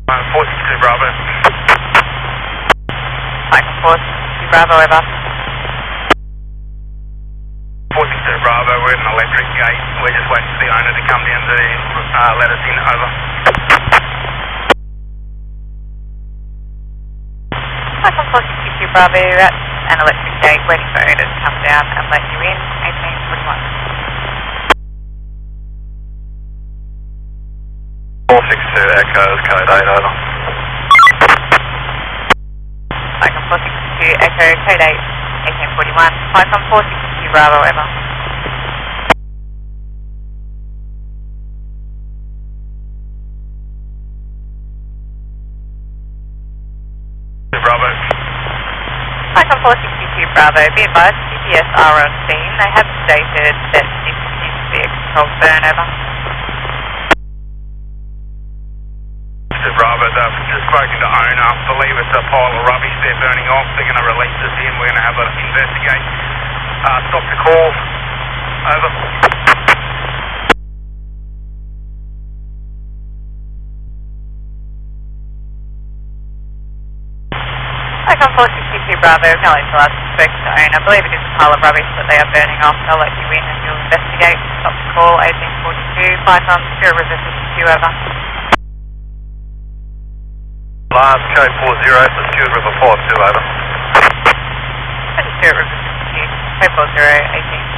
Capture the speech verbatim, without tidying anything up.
four six two Bravo. Cycle four six two Bravo, over. four six two Bravo, we're at an electric gate. We're just waiting for the owner to come down to uh, let us in, over. Cycle four six two Bravo, at an electric gate, waiting for owner to come down and let you in, eighteen forty-one. four six two Echoes, code eight, over. Cycle four six two Echo, code eight, eighteen forty-one. Cycle four six two Bravo, over. Bravo. Cycle four six two Bravo, be advised, G P S are on scene. They have stated that this seems to be a controlled burn, over. Bravo, they've just spoken to owner. Believe it's a pile of rubbish they're burning off. They're going to release us in. We're going to have an investigate. Uh, stop the call. Over. Cycle four six two Bravo, acknowledge the last spoken to owner. Believe it is a pile of rubbish that they are burning off. They'll let you in and you'll investigate. Stop the call, eighteen forty-two. Python, Spirit River fifty-two, over. Last code four zero for Stewart River four two, over. Spirit River fifty-two, code four zero, eighteen